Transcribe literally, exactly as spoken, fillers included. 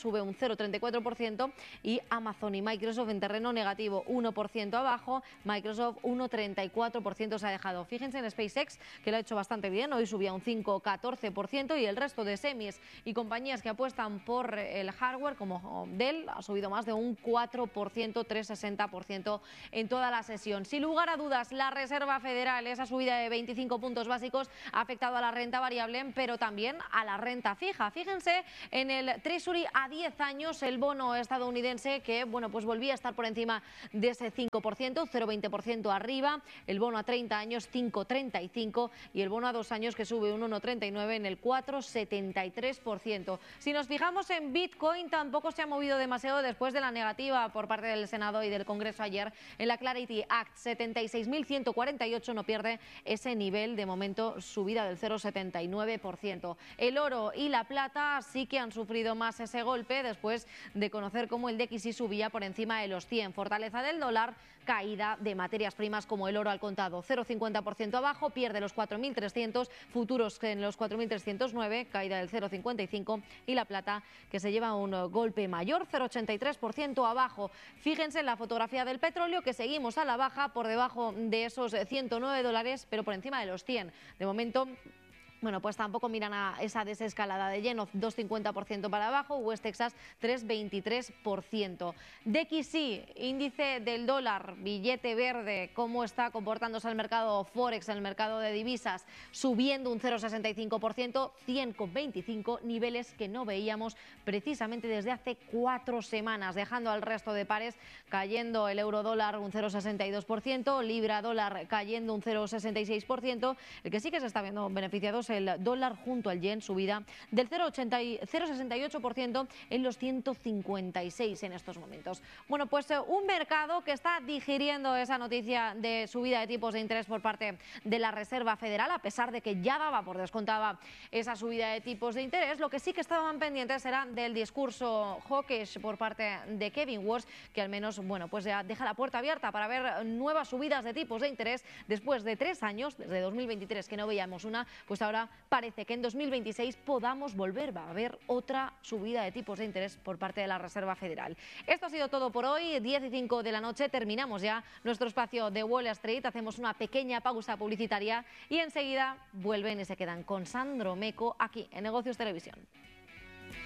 sube un cero coma treinta y cuatro por ciento y Amazon y Microsoft en terreno negativo, uno por ciento abajo, Microsoft uno coma treinta y cuatro por ciento se ha dejado. Fíjense en SpaceX, que lo ha hecho bastante bien, hoy subía un cinco coma catorce por ciento y el resto de semis y compañías que apuestan por el hardware como Dell ha subido más de un cuatro por ciento, tres coma sesenta por ciento en toda la sesión. Sin lugar a dudas, la Reserva Federal, esa subida de veinticinco puntos básicos ha afectado a la renta variable, pero también a la renta fija. Fíjense en el Treasury a diez años, el bono estadounidense que bueno, pues volvía a estar por encima de ese cinco por ciento, cero coma veinte por ciento arriba, el bono a treinta años cinco coma treinta y cinco y el bono a dos años que sube un uno coma treinta y nueve en el cuatro coma setenta y tres por ciento. Si nos fijamos en Bitcoin, tampoco se ha movido demasiado después de la negativa por parte del Senado y del Congreso ayer en la Clarity Act. setenta y seis mil ciento cuarenta y ocho no pierde ese nivel, de momento subida del cero coma setenta y nueve por ciento. El oro y la plata sí que han sufrido más ese golpe después de conocer cómo el D X Y subía por encima de los cien. Fortaleza del dólar, caída de materias primas como el oro al contado, cero coma cincuenta por ciento abajo, pierde los cuatro mil trescientos, futuros en los cuatro mil trescientos nueve, caída del cero coma cincuenta y cinco y la plata que se lleva un golpe mayor, cero coma ochenta y tres por ciento abajo. Fíjense en la fotografía del petróleo, que seguimos a la baja por debajo de esos ciento nueve dólares, pero por encima de los cien. De momento, bueno, pues tampoco miran a esa desescalada de lleno, dos coma cincuenta por ciento para abajo, West Texas tres coma veintitrés por ciento. D X Y, índice del dólar, billete verde, cómo está comportándose el mercado Forex, el mercado de divisas, subiendo un cero coma sesenta y cinco por ciento, cien coma veinticinco, niveles que no veíamos precisamente desde hace cuatro semanas, dejando al resto de pares cayendo el euro dólar un cero coma sesenta y dos por ciento, libra dólar cayendo un cero coma sesenta y seis por ciento, el que sí que se está viendo beneficiado es el dólar junto al yen, subida del cero coma sesenta y ocho por ciento en los ciento cincuenta y seis en estos momentos. Bueno, pues un mercado que está digiriendo esa noticia de subida de tipos de interés por parte de la Reserva Federal, a pesar de que ya daba por descontada esa subida de tipos de interés. Lo que sí que estaban pendientes era del discurso hawkish por parte de Kevin Warsh, que al menos, bueno, pues ya deja la puerta abierta para ver nuevas subidas de tipos de interés después de tres años, desde dos mil veintitrés que no veíamos una, pues ahora parece que en dos mil veintiséis podamos volver a ver otra subida de tipos de interés por parte de la Reserva Federal. Esto ha sido todo por hoy, diez y cinco de la noche, terminamos ya nuestro espacio de Wall Street, hacemos una pequeña pausa publicitaria y enseguida vuelven y se quedan con Sandro Meco aquí en Negocios Televisión.